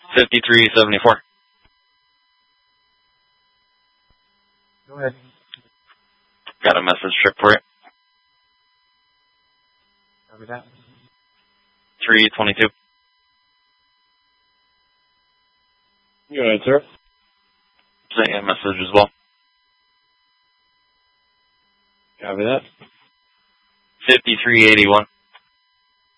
5374. Go ahead. Got a message strip for you. Copy that. 322. Go ahead, sir. Sent you a message as well. Copy that. 5381.